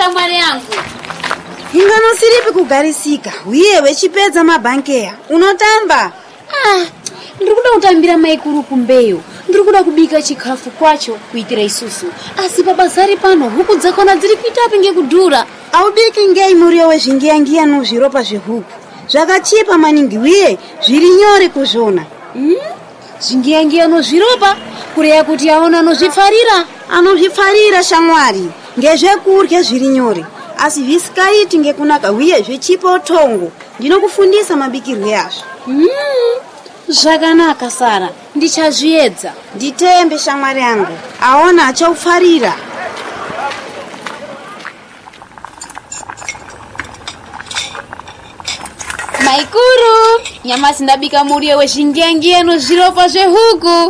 shamwari yangu. Ingano siripi kugarisika. Uye wechipedza mabhankeya. Unotamba? Ndikuda kutambira maikuru kumbeyo. Ndikuda kubika chikafu kwacho kuitira isusu. Asi babazari pano huku dzakona dziri kuitapi ngekudhura. Aubiki ngei muriyo wezvingiyangiya nozviropa zvehuku. Zvakachipa maningi uye zviri nyore kuzvona. Zvingiyangiya nozviropa kureya kuti aona anozvifarira. Anozvifarira shamwari. Ngezvekurya zviri nyore. Asi visikaiti ngekunaka uye zvechipa utongo. Ndinokufundisa mabikirwe azvo. Zvakanaka Sara, ndichazviedza. Nditembe shamwari yangu. Aona achaufarira. Maikuru, nyamasi ndabika muriyo wezvingiyangiya nozviropa zvehuku.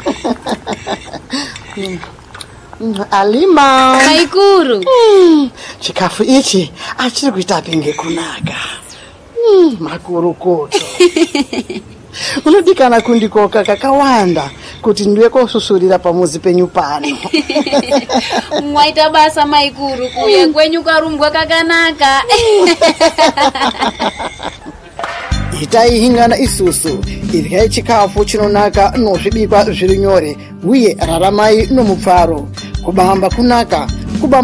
Alima. Maikuru. Chikafu ichi achiri kuitapi ngekunaka. Makurukoto. Unodikana kundikoka kakawanda kuti ndiwe kosusurira pamuzi penyu pano. Mwaita basa maikuru kuye kwenyu karumbwa kakanaka. Itai hingana isusu iryai chikafu chinonaka nozvibikwa zviri nyore uye raramai nomupfaro kubamba kunaka kubamba